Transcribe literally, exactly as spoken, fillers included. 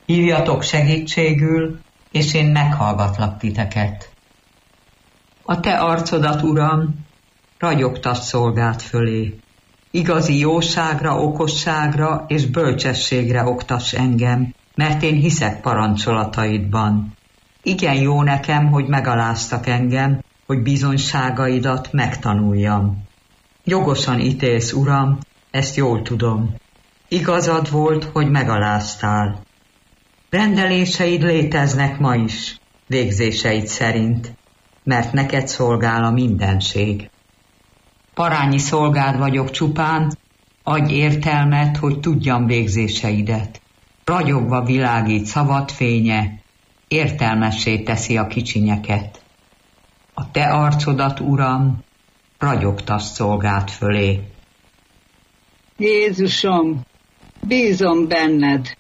Hívjatok segítségül, és én meghallgatlak titeket. A te arcodat, Uram, ragyogtass szolgád fölé. Igazi jóságra, okosságra és bölcsességre oktass engem, mert én hiszek parancsolataidban. Igen jó nekem, hogy megaláztak engem, hogy bizonyságaidat megtanuljam. Jogosan ítélsz, Uram, ezt jól tudom. Igazad volt, hogy megaláztál. Rendeléseid léteznek ma is, végzéseid szerint, mert neked szolgál a mindenség. Parányi szolgád vagyok csupán, adj értelmet, hogy tudjam végzéseidet. Ragyogva világít szavad fénye, értelmessé teszi a kicsinyeket. A te arcodat, Uram, ragyogtass szolgád fölé. Jézusom, bízom benned,